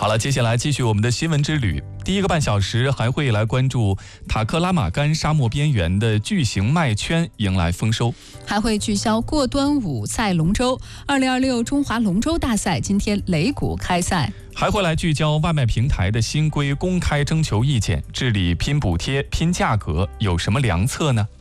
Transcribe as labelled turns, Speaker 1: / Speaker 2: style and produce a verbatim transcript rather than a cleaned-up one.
Speaker 1: 好了，接下来继续我们的新闻之旅。第一个半小时还会来关注塔克拉玛干沙漠边缘的巨型麦圈迎来丰收，
Speaker 2: 还会聚焦过端午赛龙舟。二零二六中华龙舟大赛今天擂鼓开赛，
Speaker 1: 还会来聚焦外卖平台的新规公开征求意见，治理拼补贴、拼价格有什么良策呢？